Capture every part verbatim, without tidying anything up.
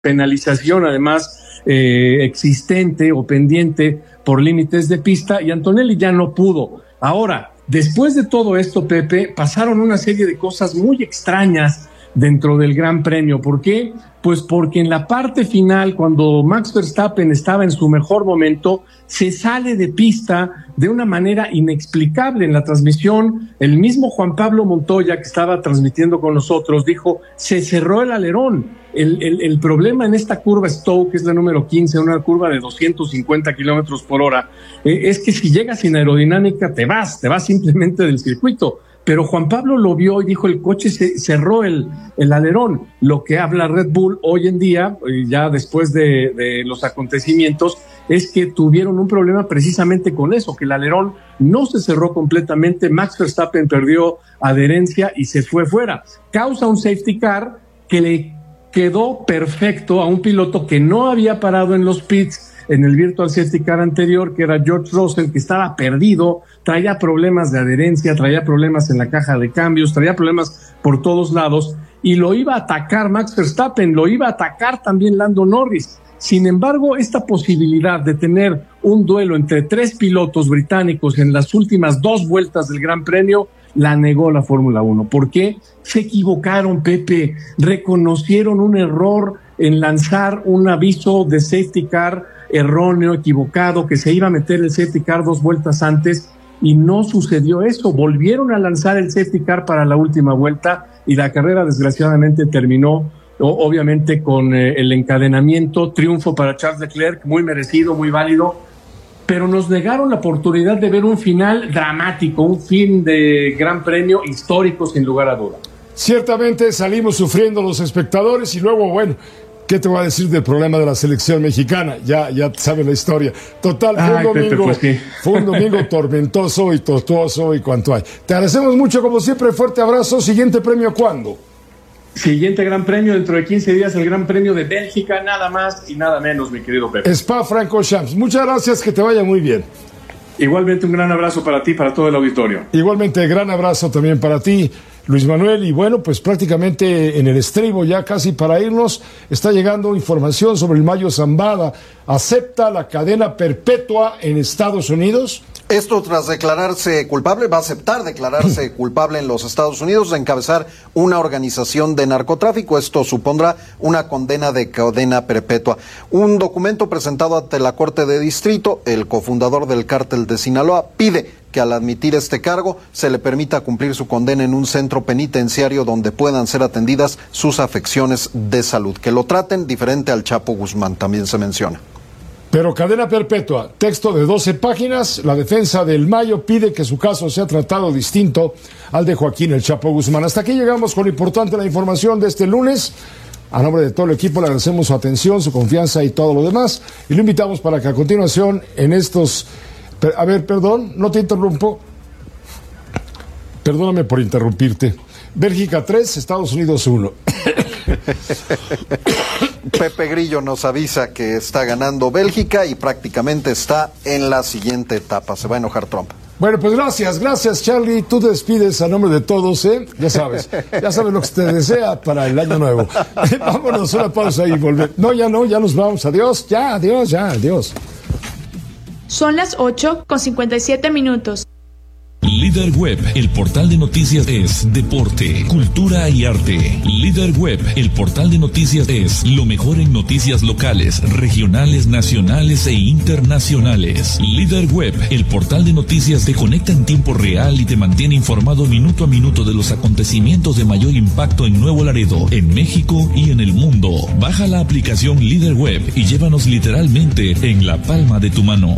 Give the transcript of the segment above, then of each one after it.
penalización además eh, existente o pendiente por límites de pista, y Antonelli ya no pudo. Ahora, después de todo esto, Pepe, pasaron una serie de cosas muy extrañas dentro del Gran Premio. ¿Por qué? Pues porque en la parte final, cuando Max Verstappen estaba en su mejor momento, se sale de pista de una manera inexplicable. En la transmisión, el mismo Juan Pablo Montoya, que estaba transmitiendo con nosotros, dijo, se cerró el alerón. El, el, el problema en esta curva Stowe, que es la número quince, una curva de doscientos cincuenta kilómetros por hora, eh, es que si llegas sin aerodinámica, te vas, te vas simplemente del circuito. Pero Juan Pablo lo vio y dijo, el coche se cerró el, el alerón. Lo que habla Red Bull hoy en día, ya después de, de los acontecimientos, es que tuvieron un problema precisamente con eso, que el alerón no se cerró completamente. Max Verstappen perdió adherencia y se fue fuera. Causa un safety car que le quedó perfecto a un piloto que no había parado en los pits en el Virtual Safety Car anterior, que era George Russell, que estaba perdido, traía problemas de adherencia, traía problemas en la caja de cambios, traía problemas por todos lados, y lo iba a atacar Max Verstappen, lo iba a atacar también Lando Norris. Sin embargo, esta posibilidad de tener un duelo entre tres pilotos británicos en las últimas dos vueltas del Gran Premio la negó la Fórmula uno. ¿Por qué? Se equivocaron, Pepe, reconocieron un error en lanzar un aviso de safety car erróneo, equivocado, que se iba a meter el safety car dos vueltas antes, y no sucedió eso. Volvieron a lanzar el safety car para la última vuelta y la carrera desgraciadamente terminó obviamente con eh, el encadenamiento, triunfo para Charles Leclerc, muy merecido, muy válido, pero nos negaron la oportunidad de ver un final dramático, un fin de Gran Premio histórico sin lugar a duda. Ciertamente salimos sufriendo los espectadores y luego, bueno, ¿qué te voy a decir del problema de la selección mexicana? Ya, ya sabes la historia. Total, fue Ay, un domingo, Pepe, pues sí. fue un domingo tormentoso y tortuoso y cuanto hay. Te agradecemos mucho, como siempre, fuerte abrazo. Siguiente premio, ¿cuándo? Siguiente Gran Premio, dentro de quince días, el Gran Premio de Bélgica, nada más y nada menos, mi querido Pepe. Spa-Francorchamps. Muchas gracias, que te vaya muy bien. Igualmente un gran abrazo para ti, para todo el auditorio. Igualmente, gran abrazo también para ti, Luis Manuel. Y bueno, pues prácticamente en el estribo, ya casi para irnos, está llegando información sobre el Mayo Zambada. ¿Acepta la cadena perpetua en Estados Unidos? Esto tras declararse culpable, va a aceptar declararse culpable en los Estados Unidos de encabezar una organización de narcotráfico. Esto supondrá una condena de cadena perpetua. Un documento presentado ante la Corte de Distrito, el cofundador del cártel de Sinaloa pide que al admitir este cargo se le permita cumplir su condena en un centro penitenciario donde puedan ser atendidas sus afecciones de salud. Que lo traten diferente al Chapo Guzmán, también se menciona. Pero cadena perpetua, texto de doce páginas, la defensa del Mayo pide que su caso sea tratado distinto al de Joaquín El Chapo Guzmán. Hasta aquí llegamos con lo importante de la información de este lunes. A nombre de todo el equipo le agradecemos su atención, su confianza y todo lo demás. Y lo invitamos para que a continuación en estos... A ver, perdón, no te interrumpo. Perdóname por interrumpirte. Bélgica tres, Estados Unidos uno. Pepe Grillo nos avisa que está ganando Bélgica y prácticamente está en la siguiente etapa. Se va a enojar Trump. Bueno, pues gracias, gracias Charlie. Tú te despides a nombre de todos, ¿eh? Ya sabes, ya sabes lo que te desea para el año nuevo. Vámonos, una pausa y volver. No, ya no, ya nos vamos. Adiós, ya, adiós, ya, adiós. Son las ocho con cincuenta y siete minutos. Líder Web, el portal de noticias es deporte, cultura y arte. Líder Web, el portal de noticias es lo mejor en noticias locales, regionales, nacionales e internacionales. Líder Web, el portal de noticias te conecta en tiempo real y te mantiene informado minuto a minuto de los acontecimientos de mayor impacto en Nuevo Laredo, en México y en el mundo. Baja la aplicación Líder Web y llévanos literalmente en la palma de tu mano.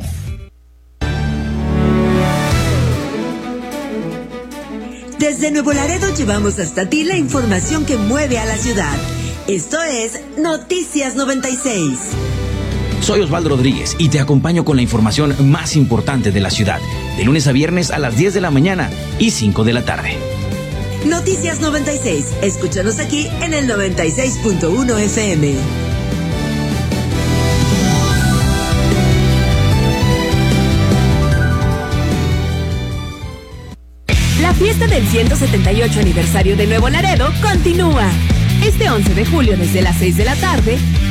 Desde Nuevo Laredo llevamos hasta ti la información que mueve a la ciudad. Esto es Noticias noventa y seis. Soy Osvaldo Rodríguez y te acompaño con la información más importante de la ciudad, de lunes a viernes a las diez de la mañana y cinco de la tarde. Noticias noventa y seis. Escúchanos aquí en el noventa y seis punto uno F M. La fiesta del ciento setenta y ocho aniversario de Nuevo Laredo continúa. Este once de julio desde las seis de la tarde,